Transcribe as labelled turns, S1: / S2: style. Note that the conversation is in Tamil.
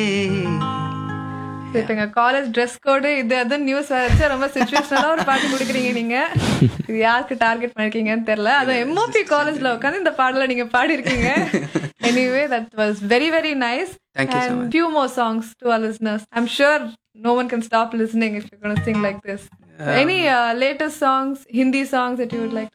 S1: இப்ப எங்க காலேஜ் ட்ரெஸ் கோடு இது அதுவும் நியூஸ் வச்சு ரொம்ப சுச்சுவேஷனலா ஒரு பாட்டு கொடுக்குறீங்க நீங்க. இது யாருக்கு டார்கெட் பண்ணிருக்கீங்கன்னு தெரியல. அதுவும் எம்ஓபி காலேஜ்ல உட்காந்து இந்த பாடல நீங்க பாடி இருக்கீங்க. Anyway, that was very very nice.
S2: Thank you so
S1: And
S2: much.
S1: few more songs to our listeners. I'm sure no one can stop listening if you're going to sing like this. Any latest songs, Hindi songs that you would like